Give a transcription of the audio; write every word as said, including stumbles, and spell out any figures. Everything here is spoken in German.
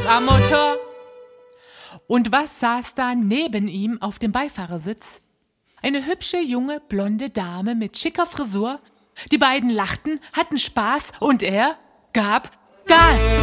Gas am Motor. Und was saß da neben ihm auf dem Beifahrersitz? Eine hübsche, junge, blonde Dame mit schicker Frisur. Die beiden lachten, hatten Spaß und er gab Gas.